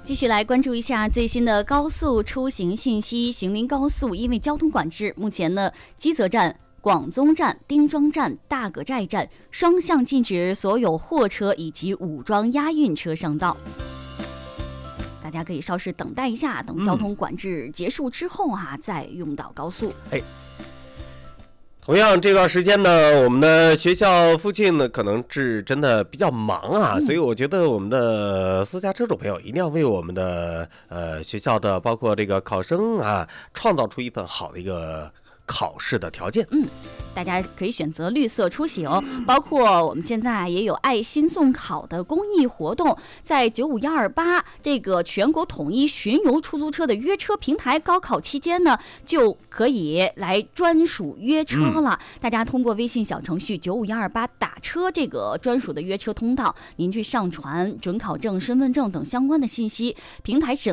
继续来关注一下最新的高速出行信息。邢林高速因为交通管制，目前呢，基泽站、广宗站、丁庄站、大葛寨站双向禁止所有货车以及武装押运车上道。大家可以稍事等待一下，等交通管制结束之后再用到高速。 同样这段时间呢，我们的学校附近呢可能是真的比较忙所以我觉得我们的私家车主朋友一定要为我们的学校的包括这个考生创造出一份好的一个考试的条件。 大家可以选择绿色出行，包括我们现在也有爱心送考的公益活动，在95128这个全国统一巡游出租车的约车平台，高考期间呢就可以来专属约车了。大家通过微信小程序95128打车这个专属的约车通道，您去上传准考证、身份证等相关的信息，平台